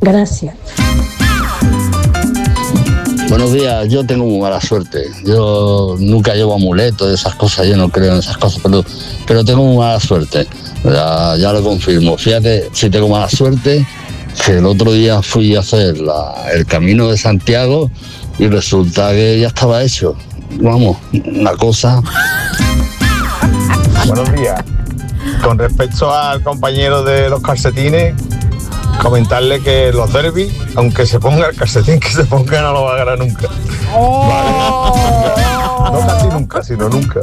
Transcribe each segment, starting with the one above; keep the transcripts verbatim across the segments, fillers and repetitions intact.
Gracias. Buenos días, yo tengo muy mala suerte. Yo nunca llevo amuletos, esas cosas, yo no creo en esas cosas, pero, pero tengo muy mala suerte. Ya, ya lo confirmo. Fíjate, si tengo mala suerte, que el otro día fui a hacer la, el Camino de Santiago y resulta que ya estaba hecho. Vamos, una cosa. Buenos días. Con respecto al compañero de los calcetines, comentarle que los derbis, aunque se ponga el calcetín que se ponga, no lo va a ganar nunca. Oh. ¿Vale? No casi nunca, sino nunca.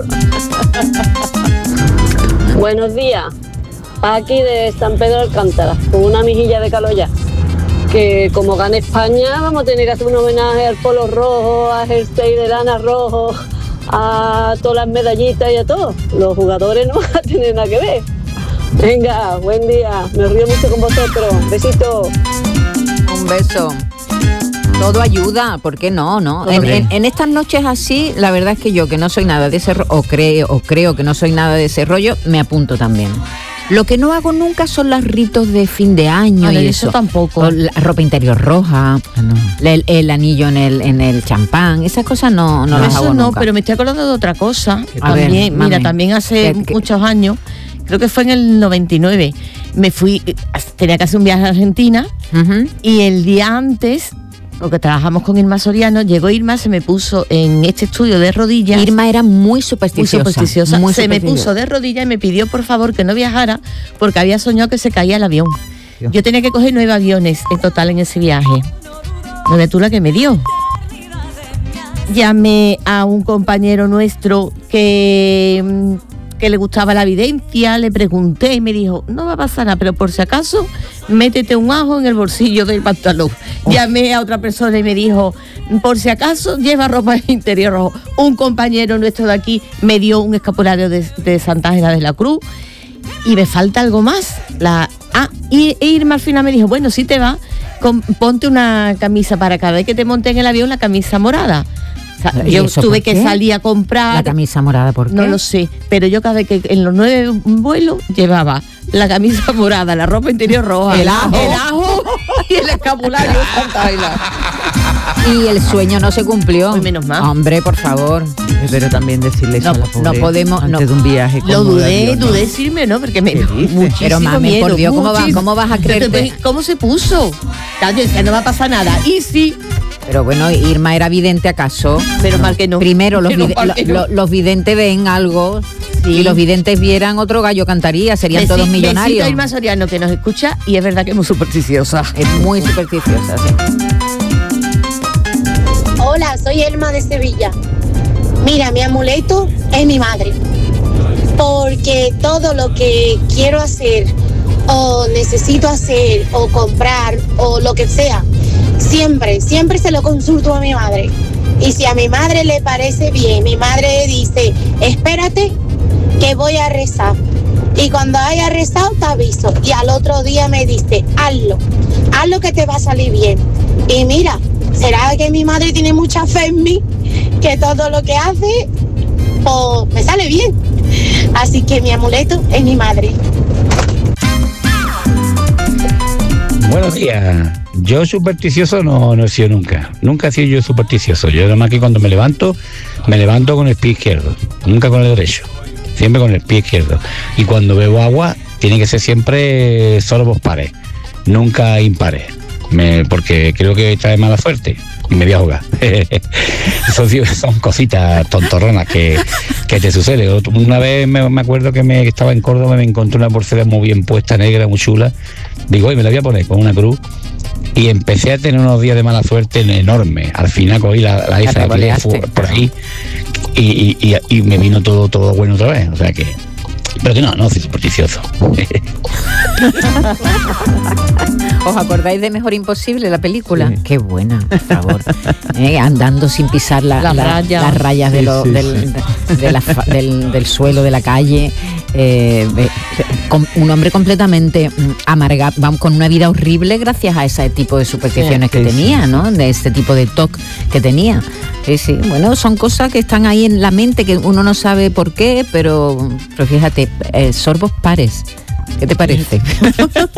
Buenos días. Aquí de San Pedro Alcántara, con una mijilla de calor ya. Que como gane España, vamos a tener que hacer un homenaje al polo rojo, a jersey de lana rojo, a todas las medallitas y a todo. Los jugadores no van a tener nada que ver. Venga, buen día. Me río mucho con vosotros. Besito. Un beso. Todo ayuda, ¿por qué no? no? En, en, en estas noches así, la verdad es que yo, que no soy nada de ese rollo, o creo, o creo que no soy nada de ese rollo, me apunto también. Lo que no hago nunca son los ritos de fin de año. Vale, y eso, eso tampoco. O la ropa interior roja, ah, no. el, el anillo en el en el champán, esas cosas no, no, no las eso hago no, nunca. Pero me estoy acordando de otra cosa. A También, ver, mira, mami. también hace ¿Qué, qué? muchos años, creo que fue en el noventa y nueve, me fui, tenía que hacer un viaje a Argentina, uh-huh. y el día antes, porque trabajamos con Irma Soriano, llegó Irma, se me puso en este estudio de rodillas. Irma era muy supersticiosa. Muy supersticiosa. Muy se supersticiosa. me puso de rodillas y me pidió por favor que no viajara porque había soñado que se caía el avión. Dios. Yo tenía que coger nueve aviones en total en ese viaje. No ve tú la que me dio. Llamé a un compañero nuestro que... que le gustaba la evidencia, le pregunté y me dijo, no va a pasar nada, pero por si acaso, métete un ajo en el bolsillo del pantalón. Oh. Llamé a otra persona y me dijo, por si acaso, lleva ropa interior rojo. Un compañero nuestro de aquí me dio un escapulario de, de Santa Ángela de la Cruz y me falta algo más. La, ah, y Irma al final me dijo, bueno, si te va, con, ponte una camisa para cada vez que te monte en el avión, la camisa morada. O sea, yo tuve que salir a comprar. ¿La camisa morada por qué? No lo sé, pero yo cada vez que en los nueve vuelos llevaba la camisa morada, la ropa interior roja, el ajo, el ajo y el escapulario de Santa Ángela. Y el sueño no se cumplió. Muy menos mal. Hombre, por favor. Pero también decirle eso no, a la pobre no podemos, antes no. de un viaje. Lo dudé, dudé decirme, ¿no? Porque me dio muchísimo Pero mami, miedo, por Dios, ¿cómo, va, ¿cómo vas a creerte? ¿Cómo se puso? Yo decía, no va a pasar nada. Y sí. Pero bueno, Irma era vidente, ¿acaso? Pero mal que no. Primero, los, Pero vide- mal que lo, no. lo, los videntes ven algo. Sí. Y los videntes vieran, otro gallo cantaría, serían Besi- todos millonarios. Besito a Irma Soriano, que nos escucha, y es verdad que es muy supersticiosa. Es muy supersticiosa, sí. Hola, soy Elma de Sevilla. Mira, mi amuleto es mi madre. Porque todo lo que quiero hacer, o necesito hacer, o comprar, o lo que sea, siempre, siempre se lo consulto a mi madre. Y si a mi madre le parece bien, mi madre dice, espérate que voy a rezar. Y cuando haya rezado te aviso. Y al otro día me dice, hazlo, hazlo que te va a salir bien. Y mira, será que mi madre tiene mucha fe en mí, que todo lo que hace, pues me sale bien. Así que mi amuleto es mi madre. Buenos días. Yo supersticioso no, no he sido nunca. Nunca he sido yo supersticioso. Yo nada más que cuando me levanto, me levanto con el pie izquierdo. Nunca con el derecho. Siempre con el pie izquierdo. Y cuando bebo agua, tiene que ser siempre solo por pares. Nunca impares. Me, porque creo que trae mala suerte. Y me voy a ahogar. son, son cositas tontorronas que, que te suceden. Una vez me, me acuerdo que me que estaba en Córdoba, me encontré una pulsera muy bien puesta, negra, muy chula. Digo, oye, me la voy a poner con una cruz. Y empecé a tener unos días de mala suerte enormes. Al final cogí la, la esa que por ahí y, y, y, y me vino todo todo bueno otra vez. O sea que... Pero que no, no soy supersticioso. ¿Os acordáis de Mejor Imposible, la película? Sí. Qué buena, por favor. Eh, andando sin pisar la, Las la, rayas. las rayas de Sí, lo, sí, del, sí. de la fa- del, del suelo, de la calle. Eh, eh, con un hombre completamente mm, amargado, vamos, con una vida horrible gracias a ese tipo de supersticiones Sí, que sí, tenía, sí. ¿no? De este tipo de toque que tenía. Sí, sí. Bueno, son cosas que están ahí en la mente que uno no sabe por qué, pero, pero fíjate, eh, sorbos pares. ¿Qué te parece?